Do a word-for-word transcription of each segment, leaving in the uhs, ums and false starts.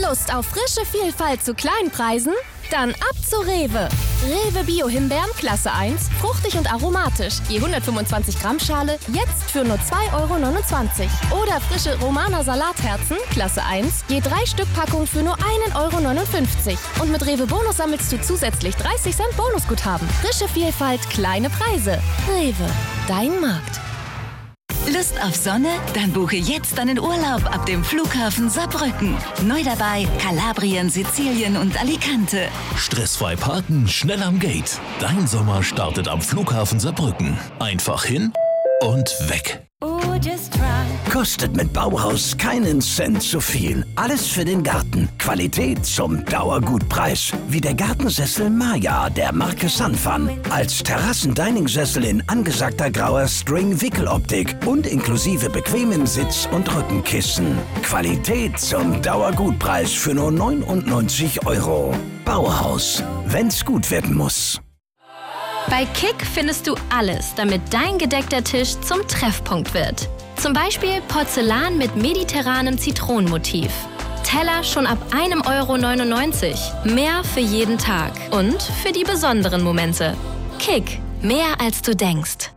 Lust auf frische Vielfalt zu kleinen Preisen? Dann ab zu Rewe. Rewe Bio-Himbeeren Klasse eins, fruchtig und aromatisch. Je hundertfünfundzwanzig Gramm Schale, jetzt für nur zwei Euro neunundzwanzig. Oder frische Romaner Salatherzen Klasse eins, je drei Stück Packung für nur ein Euro neunundfünfzig. Und mit Rewe Bonus sammelst du zusätzlich dreißig Cent Bonusguthaben. Frische Vielfalt, kleine Preise. Rewe, dein Markt. Lust auf Sonne? Dann buche jetzt deinen Urlaub ab dem Flughafen Saarbrücken. Neu dabei Kalabrien, Sizilien und Alicante. Stressfrei parken, schnell am Gate. Dein Sommer startet am Flughafen Saarbrücken. Einfach hin und weg. Kostet mit Bauhaus keinen Cent zu viel. Alles für den Garten. Qualität zum Dauergutpreis. Wie der Gartensessel Maya der Marke Sanfan. Als Terrassen-Dining-Sessel in angesagter grauer String-Wickeloptik und inklusive bequemen Sitz- und Rückenkissen. Qualität zum Dauergutpreis für nur neunundneunzig Euro. Bauhaus. Wenn's gut werden muss. Bei Kick findest du alles, damit dein gedeckter Tisch zum Treffpunkt wird. Zum Beispiel Porzellan mit mediterranem Zitronenmotiv. Teller schon ab ein Euro neunundneunzig. Mehr für jeden Tag und für die besonderen Momente. Kick, mehr als du denkst.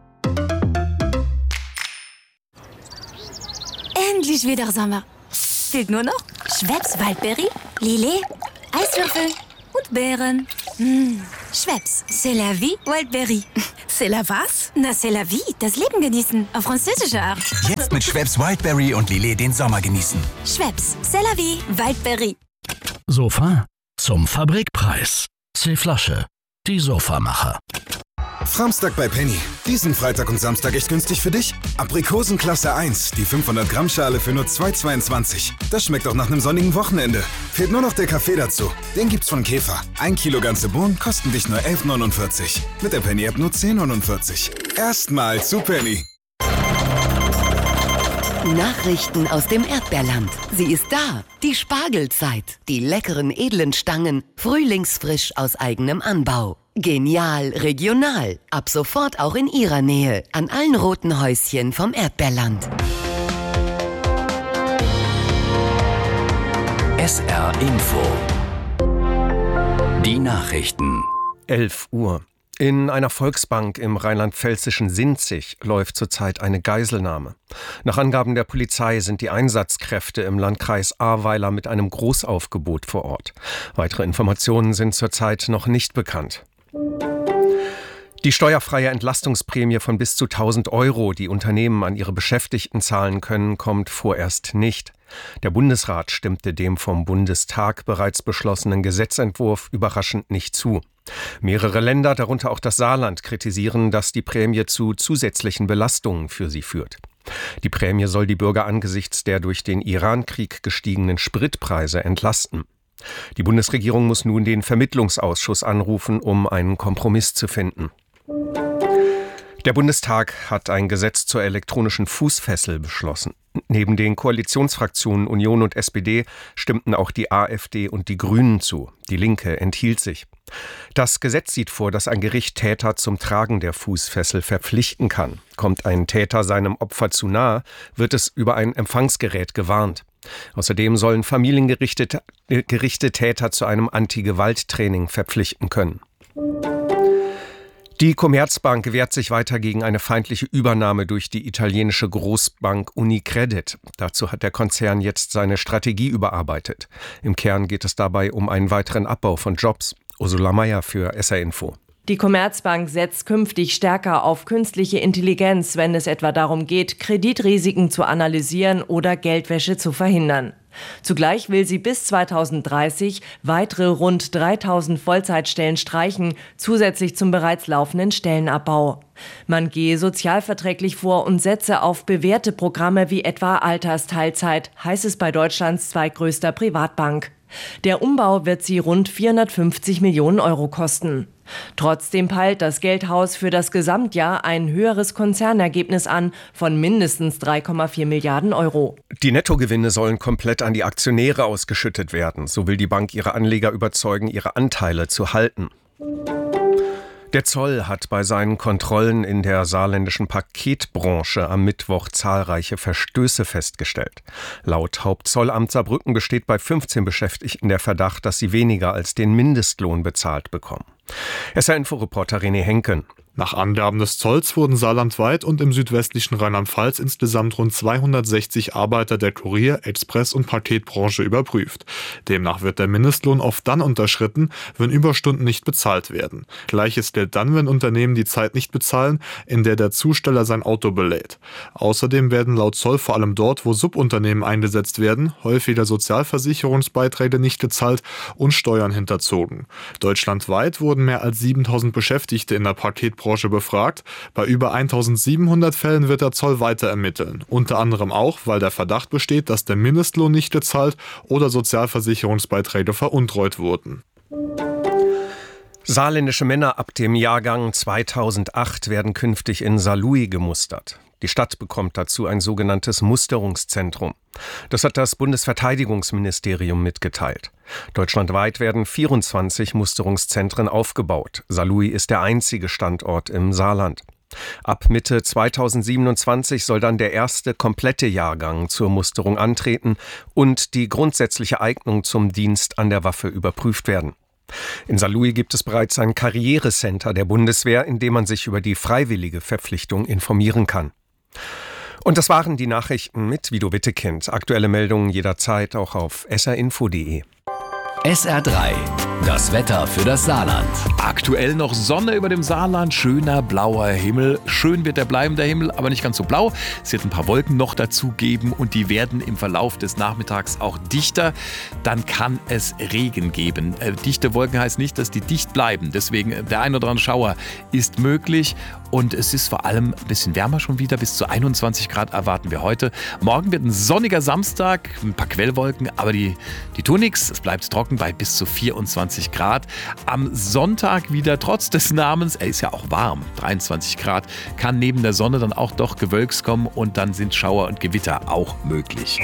Endlich wieder Sommer. Fehlt nur noch Schweppes Waldbeere, Lillet, Eiswürfel und Beeren. Mmh. Schweppes, c'est la vie, Wildberry. C'est la was? Na, c'est la vie, das Leben genießen, auf französische Art. Jetzt mit Schweppes Wildberry und Lillet den Sommer genießen. Schweppes, c'est la vie, Wildberry. Sofa zum Fabrikpreis. C-Flasche, die Sofamacher. Samstag bei Penny. Diesen Freitag und Samstag echt günstig für dich? Aprikosen Klasse eins, die fünfhundert Gramm Schale für nur zwei Euro zweiundzwanzig. Das schmeckt auch nach einem sonnigen Wochenende. Fehlt nur noch der Kaffee dazu. Den gibt's von Käfer. Ein Kilo ganze Bohnen kosten dich nur elf Euro neunundvierzig. Mit der Penny-App nur zehn Euro neunundvierzig. Erstmal zu Penny. Nachrichten aus dem Erdbeerland. Sie ist da. Die Spargelzeit. Die leckeren, edlen Stangen. Frühlingsfrisch aus eigenem Anbau. Genial regional. Ab sofort auch in Ihrer Nähe. An allen roten Häuschen vom Erdbeerland. S R Info. Die Nachrichten. elf Uhr. In einer Volksbank im rheinland-pfälzischen Sinzig läuft zurzeit eine Geiselnahme. Nach Angaben der Polizei sind die Einsatzkräfte im Landkreis Ahrweiler mit einem Großaufgebot vor Ort. Weitere Informationen sind zurzeit noch nicht bekannt. Die steuerfreie Entlastungsprämie von bis zu tausend Euro, die Unternehmen an ihre Beschäftigten zahlen können, kommt vorerst nicht. Der Bundesrat stimmte dem vom Bundestag bereits beschlossenen Gesetzentwurf überraschend nicht zu. Mehrere Länder, darunter auch das Saarland, kritisieren, dass die Prämie zu zusätzlichen Belastungen für sie führt. Die Prämie soll die Bürger angesichts der durch den Iran-Krieg gestiegenen Spritpreise entlasten. Die Bundesregierung muss nun den Vermittlungsausschuss anrufen, um einen Kompromiss zu finden. Der Bundestag hat ein Gesetz zur elektronischen Fußfessel beschlossen. Neben den Koalitionsfraktionen Union und S P D stimmten auch die AfD und die Grünen zu. Die Linke enthielt sich. Das Gesetz sieht vor, dass ein Gericht Täter zum Tragen der Fußfessel verpflichten kann. Kommt ein Täter seinem Opfer zu nahe, wird es über ein Empfangsgerät gewarnt. Außerdem sollen familiengerichte Täter zu einem Anti-Gewalt-Training verpflichten können. Die Commerzbank wehrt sich weiter gegen eine feindliche Übernahme durch die italienische Großbank Unicredit. Dazu hat der Konzern jetzt seine Strategie überarbeitet. Im Kern geht es dabei um einen weiteren Abbau von Jobs. Ursula Meier für S R Info. Die Commerzbank setzt künftig stärker auf künstliche Intelligenz, wenn es etwa darum geht, Kreditrisiken zu analysieren oder Geldwäsche zu verhindern. Zugleich will sie bis zweitausenddreißig weitere rund dreitausend Vollzeitstellen streichen, zusätzlich zum bereits laufenden Stellenabbau. Man gehe sozialverträglich vor und setze auf bewährte Programme wie etwa Altersteilzeit, heißt es bei Deutschlands zweitgrößter Privatbank. Der Umbau wird sie rund vierhundertfünfzig Millionen Euro kosten. Trotzdem peilt das Geldhaus für das Gesamtjahr ein höheres Konzernergebnis an von mindestens drei Komma vier Milliarden Euro. Die Nettogewinne sollen komplett an die Aktionäre ausgeschüttet werden. So will die Bank ihre Anleger überzeugen, ihre Anteile zu halten. Der Zoll hat bei seinen Kontrollen in der saarländischen Paketbranche am Mittwoch zahlreiche Verstöße festgestellt. Laut Hauptzollamt Saarbrücken besteht bei fünfzehn Beschäftigten der Verdacht, dass sie weniger als den Mindestlohn bezahlt bekommen. S R-Info-Reporter René Henken. Nach Angaben des Zolls wurden saarlandweit und im südwestlichen Rheinland-Pfalz insgesamt rund zweihundertsechzig Arbeiter der Kurier-, Express- und Paketbranche überprüft. Demnach wird der Mindestlohn oft dann unterschritten, wenn Überstunden nicht bezahlt werden. Gleiches gilt dann, wenn Unternehmen die Zeit nicht bezahlen, in der der Zusteller sein Auto belädt. Außerdem werden laut Zoll vor allem dort, wo Subunternehmen eingesetzt werden, häufiger Sozialversicherungsbeiträge nicht gezahlt und Steuern hinterzogen. Deutschlandweit wurden mehr als siebentausend Beschäftigte in der Paketbranche Branche befragt. Bei über eintausendsiebenhundert Fällen wird der Zoll weiter ermitteln. Unter anderem auch, weil der Verdacht besteht, dass der Mindestlohn nicht gezahlt oder Sozialversicherungsbeiträge veruntreut wurden. Saarländische Männer ab dem Jahrgang zweitausendacht werden künftig in Saarlouis gemustert. Die Stadt bekommt dazu ein sogenanntes Musterungszentrum. Das hat das Bundesverteidigungsministerium mitgeteilt. Deutschlandweit werden vierundzwanzig Musterungszentren aufgebaut. Saarlouis ist der einzige Standort im Saarland. Ab Mitte zweitausendsiebenundzwanzig soll dann der erste komplette Jahrgang zur Musterung antreten und die grundsätzliche Eignung zum Dienst an der Waffe überprüft werden. In Saarlouis gibt es bereits ein Karrierecenter der Bundeswehr, in dem man sich über die freiwillige Verpflichtung informieren kann. Und das waren die Nachrichten mit Guido Wittekind. Aktuelle Meldungen jederzeit auch auf s r info punkt d e. S R drei, das Wetter für das Saarland. Aktuell noch Sonne über dem Saarland, schöner blauer Himmel. Schön wird der bleiben, der Himmel, aber nicht ganz so blau. Es wird ein paar Wolken noch dazu geben und die werden im Verlauf des Nachmittags auch dichter. Dann kann es Regen geben. Äh, dichte Wolken heißt nicht, dass die dicht bleiben. Deswegen der ein oder andere Schauer ist möglich. Und es ist vor allem ein bisschen wärmer schon wieder. Bis zu einundzwanzig Grad erwarten wir heute. Morgen wird ein sonniger Samstag, ein paar Quellwolken, aber die, die tun nichts. Es bleibt trocken bei bis zu vierundzwanzig Grad. Am Sonntag wieder trotz des Namens, er ist ja auch warm, dreiundzwanzig Grad, kann neben der Sonne dann auch doch Gewölks kommen und dann sind Schauer und Gewitter auch möglich.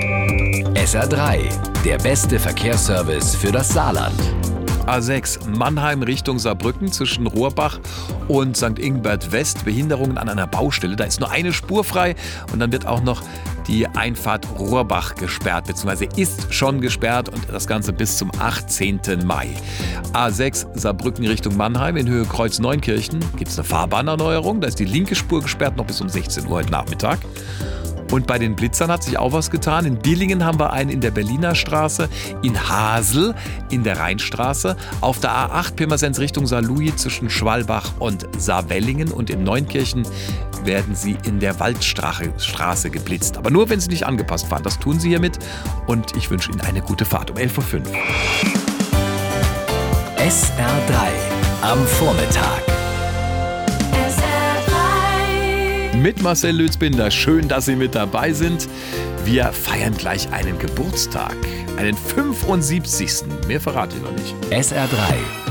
S R drei, der beste Verkehrsservice für das Saarland. A sechs Mannheim Richtung Saarbrücken zwischen Rohrbach und Sankt Ingbert West. Behinderungen an einer Baustelle. Da ist nur eine Spur frei und dann wird auch noch die Einfahrt Rohrbach gesperrt, beziehungsweise ist schon gesperrt und das Ganze bis zum achtzehnten Mai. A sechs Saarbrücken Richtung Mannheim in Höhe Kreuz Neunkirchen gibt es eine Fahrbahnerneuerung. Da ist die linke Spur gesperrt, noch bis um sechzehn Uhr heute Nachmittag. Und bei den Blitzern hat sich auch was getan. In Dillingen haben wir einen in der Berliner Straße, in Hasel in der Rheinstraße, auf der A acht Pirmasens Richtung Saarlouis zwischen Schwalbach und Saarwellingen und in Neunkirchen werden sie in der Waldstraße geblitzt. Aber nur, wenn sie nicht angepasst fahren. Das tun sie hiermit und ich wünsche Ihnen eine gute Fahrt um elf Uhr fünf. S R drei am Vormittag. Mit Marcel Lützbinder. Schön, dass Sie mit dabei sind. Wir feiern gleich einen Geburtstag. Einen fünfundsiebzigsten Mehr verrate ich noch nicht. S R drei